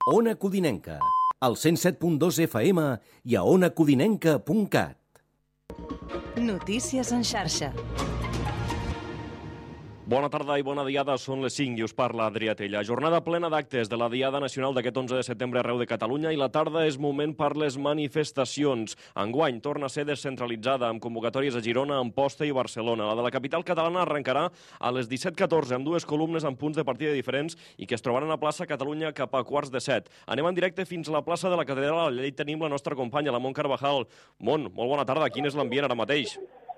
Ona Codinenca, al 107.2 FM i a onacodinenca.cat. Notícies en xarxa. Bona tarda i bona diada, són les 5 i us parla Adrià Tella. Jornada plena d'actes de la Diada Nacional d'aquest 11 de setembre arreu de Catalunya i la tarda és moment per les manifestacions. Enguany torna a ser descentralitzada amb convocatòries a Girona, Amposta i Barcelona. La de la capital catalana arrencarà a les 17:14 amb dues columnes amb punts de partida diferents i que es trobaran a plaça Catalunya cap a 6:45. Anem en directe fins a la plaça de la Catedral. Allà hi tenim la nostra companya, la Mont Carvajal. Mont, molt bona tarda. Quin és l'ambient ara mateix?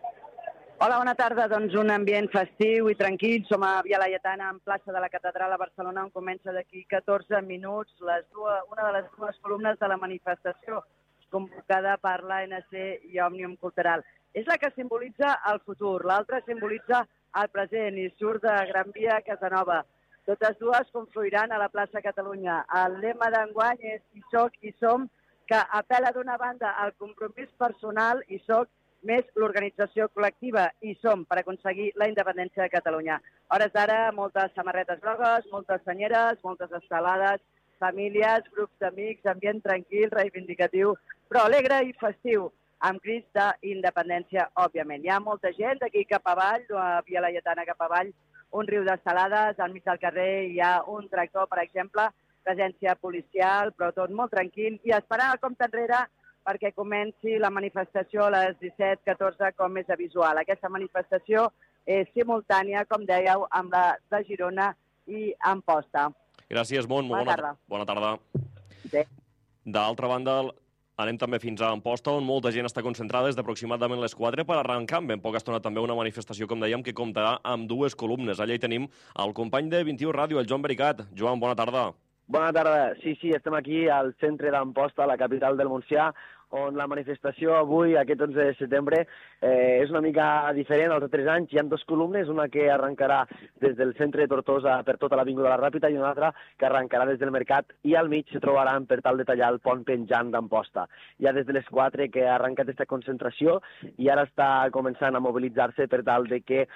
Hola, bona tarda. Doncs un ambient festiu i tranquil. Som a Via Laietana, en plaça de la Catedral a Barcelona, on comença d'aquí 14 minuts una de les dues columnes de la manifestació convocada per l'ANC i Òmnium Cultural. És la que simbolitza el futur, l'altra simbolitza el present i surt de Gran Via a Casanova. Totes dues confluiran a la plaça Catalunya. El lema d'enguany és Hi soc, hi som, que apel·la d'una banda al compromís personal, hi soc, més l'organització col·lectiva, hi som, per aconseguir la independència de Catalunya. A hores d'ara, moltes samarretes grogues, moltes senyeres, moltes estelades, famílies, grups d'amics, ambient tranquil, reivindicatiu, però alegre i festiu, amb crits d'independència, òbviament. Hi ha molta gent d'aquí cap avall, a Via Laietana cap avall, un riu d'estelades, al mig del carrer hi ha un tractor, per exemple, presència policial, però tot molt tranquil, i esperant el compte enrere perquè comenci la manifestació a les 17:14, com és habitual. Aquesta manifestació és simultània, com dèieu, amb la de Girona i Amposta. Gràcies, Mont. Bona tarda. Sí. D'altra banda, anem també fins a Amposta, on molta gent està concentrada des d'aproximadament les 4 per arrencar amb ben poca estona també una manifestació, com dèiem, que comptarà amb dues columnes. Allà hi tenim el company de 21 Ràdio, el Joan Vericat. Joan, bona tarda. Bona tarda. Sí, estem aquí al centre d'Amposta, la capital del Montsià, on la manifestació avui, aquest 11 de setembre, és una mica diferent. Els altres anys hi ha dues columnes, una que arrencarà des del centre de Tortosa per tota l'Avinguda de la Ràpita i una altra que arrencarà des del Mercat i al mig se trobaran per tal de tallar el pont penjant d'Amposta. Ja des de les 4 que ha arrencat aquesta concentració i ara està començant a mobilitzar-se per tal de que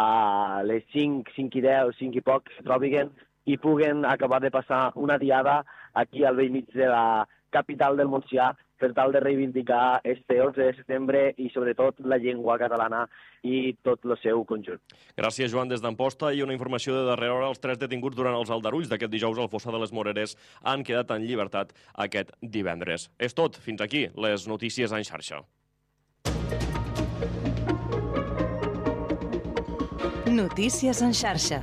a les 5, 5:10, 5 i poc se trobin i puguen acabar de passar una diada aquí al vell mig de la capital del Montsià per tal de reivindicar este 11 de setembre i sobretot la llengua catalana i tot el seu conjunt. Gràcies, Joan, des d'Amposta. I una informació de darrera hora: els 3 detinguts durant els aldarulls d'aquest dijous al Fossar de les Moreres han quedat en llibertat aquest divendres. És tot. Fins aquí les notícies en xarxa. Notícies en xarxa.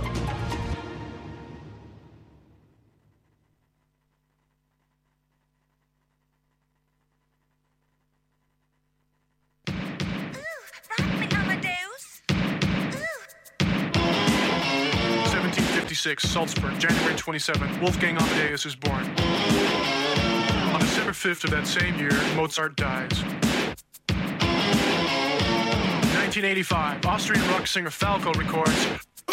Salzburg, January 27th, Wolfgang Amadeus is born. On December 5th of that same year, Mozart dies. 1985, Austrian rock singer Falco records